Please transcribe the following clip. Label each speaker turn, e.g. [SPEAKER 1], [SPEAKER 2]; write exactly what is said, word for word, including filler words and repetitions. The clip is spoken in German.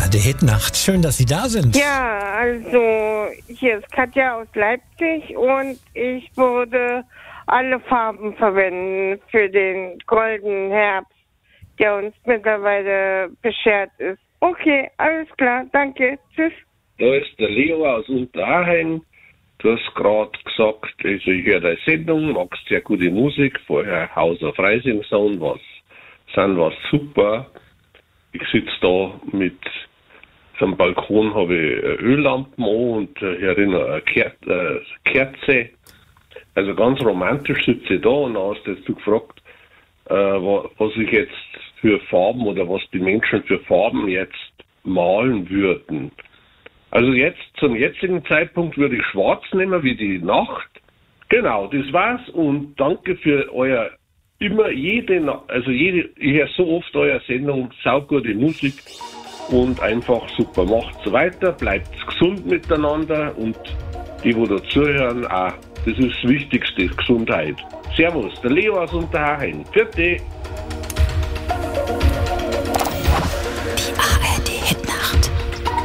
[SPEAKER 1] der Hitnacht. Schön, dass Sie da sind.
[SPEAKER 2] Ja, also hier ist Katja aus Leipzig und ich würde alle Farben verwenden für den goldenen Herbst, der uns mittlerweile beschert ist. Okay, alles klar, danke, tschüss.
[SPEAKER 3] Da ist der Leo aus Unterhaching. Du hast gerade gesagt, also ich höre deine Sendung, magst sehr gute Musik, vorher Haus auf Rising Sound, was sind was super. Ich sitze da mit am Balkon, habe ich Öllampen an und herin eine Kerze, Kerze. Also ganz romantisch sitze ich da und dann hast du jetzt gefragt, äh, was ich jetzt für Farben oder was die Menschen für Farben jetzt malen würden. Also jetzt, zum jetzigen Zeitpunkt würde ich schwarz nehmen wie die Nacht. Genau, das war's und danke für euer immer jede, also jede, ich höre so oft eure Sendung, saugute Musik und einfach super. Macht's weiter, bleibt gesund miteinander und die, wo dazuhören, auch. Das ist das Wichtigste, Gesundheit. Servus, der Leo aus Unterhaching. Für dich.